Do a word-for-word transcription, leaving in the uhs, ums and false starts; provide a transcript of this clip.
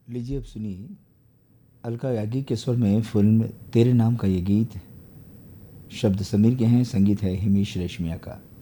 लीजिए अब सुनिए अलका याग्निक के स्वर में फिल्म तेरे नाम का ये गीत। शब्द समीर के हैं, संगीत है हिमेश रेशमिया का।